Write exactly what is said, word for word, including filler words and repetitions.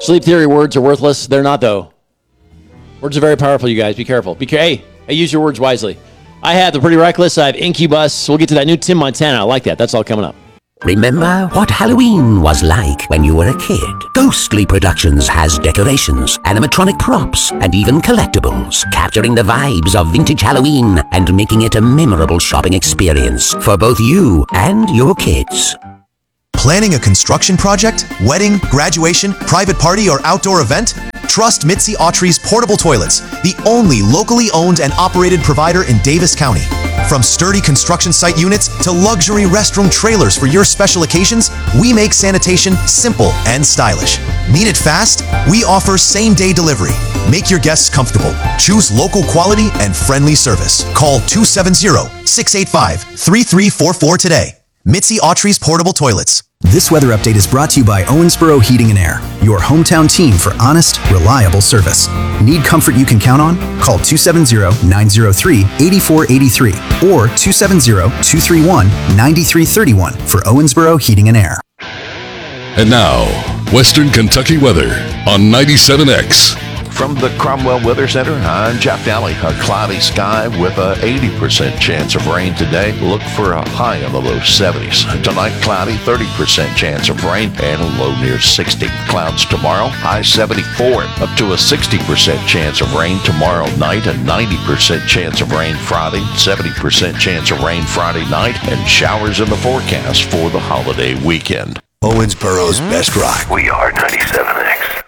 Sleep theory words are worthless. They're not, though. Words are very powerful, you guys. Be careful. Be care- Hey, hey, use your words wisely. I have The Pretty Reckless. I have Incubus. We'll get to that new Tim Montana. I like that. That's all coming up. Remember what Halloween was like when you were a kid? Ghostly Productions has decorations, animatronic props, and even collectibles, capturing the vibes of vintage Halloween and making it a memorable shopping experience for both you and your kids. Planning a construction project, wedding, graduation, private party, or outdoor event? Trust Mitzi Autry's Portable Toilets, the only locally owned and operated provider in Davis County. From sturdy construction site units to luxury restroom trailers for your special occasions, we make sanitation simple and stylish. Need it fast? We offer same-day delivery. Make your guests comfortable. Choose local quality and friendly service. Call two seven zero, six eight five, three three four four today. Mitzi Autry's Portable Toilets. This weather update is brought to you by Owensboro Heating and Air, your hometown team for honest, reliable service. Need comfort you can count on? Call two seven zero, nine zero three, eight four eight three or two seven zero, two three one, nine three three one for Owensboro Heating and Air. And now, Western Kentucky weather on ninety-seven X. From the Cromwell Weather Center, I'm Jeff Daly. A cloudy sky with a eighty percent chance of rain today. Look for a high in the low seventies. Tonight, cloudy, thirty percent chance of rain and a low near sixty. Clouds tomorrow, high seventy-four. Up to a sixty percent chance of rain tomorrow night, a ninety percent chance of rain Friday, seventy percent chance of rain Friday night, and showers in the forecast for the holiday weekend. Owensboro's best rock. We are ninety-seven X.